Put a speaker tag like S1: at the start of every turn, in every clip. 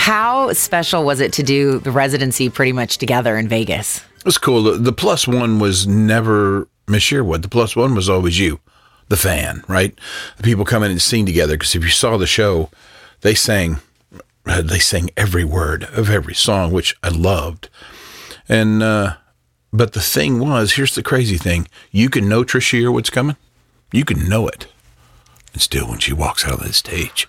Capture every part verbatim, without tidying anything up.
S1: How special was it to do the residency pretty much together in Vegas?
S2: It was cool. The, the plus one was never Miss Sherwood. The plus one was always you, the fan, right? The people come in and sing together, because if you saw the show, they sang, uh, they sang every word of every song, which I loved. And, uh, but the thing was, here's the crazy thing. You can know Trisha Yearwood's coming. You can know it. And still, when she walks out on the stage,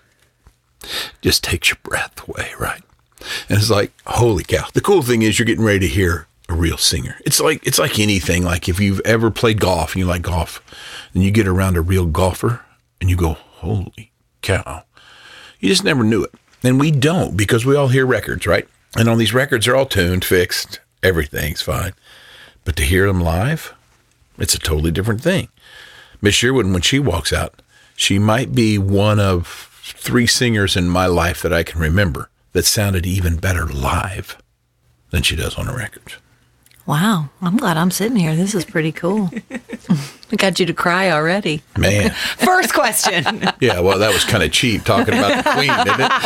S2: just takes your breath away, right? And it's like, holy cow. The cool thing is you're getting ready to hear a real singer. It's like it's like anything. Like if you've ever played golf and you like golf, and you get around a real golfer and you go, holy cow. You just never knew it. And we don't, because we all hear records, right? And on these records, they're all tuned, fixed, everything's fine. But to hear them live, it's a totally different thing. Miss Sherwood, when she walks out, she might be one of three singers in my life that I can remember that sounded even better live than she does on the records.
S3: Wow. I'm glad I'm sitting here. This is pretty cool. I got you to cry already.
S2: Man.
S1: First question.
S2: Yeah, well, that was kind of cheap talking about the Queen,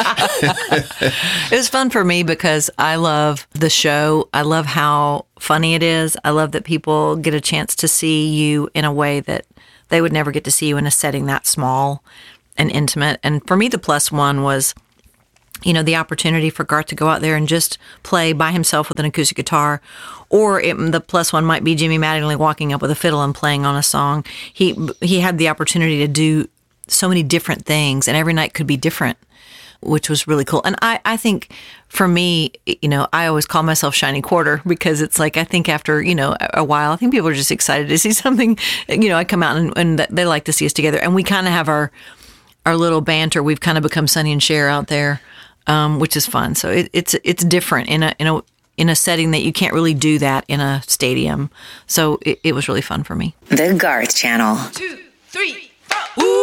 S2: didn't it?
S3: It was fun for me because I love the show. I love how funny it is. I love that people get a chance to see you in a way that they would never get to see you in a setting that small and intimate. And for me, the plus one was, you know, the opportunity for Garth to go out there and just play by himself with an acoustic guitar, or it, the plus one might be Jimmy Mattingly walking up with a fiddle and playing on a song. He he had the opportunity to do so many different things, and every night could be different, which was really cool. And I, I think for me, you know, I always call myself Shiny Quarter, because it's like, I think after, you know, a while, I think people are just excited to see something. You know, I come out and, and they like to see us together, and we kind of have our our little banter. We've kind of become Sonny and Cher out there. Um, which is fun. So it, it's it's different in a in a in a setting that you can't really do that in a stadium. So it, it was really fun for me.
S4: The Garth Channel.
S5: Two, three.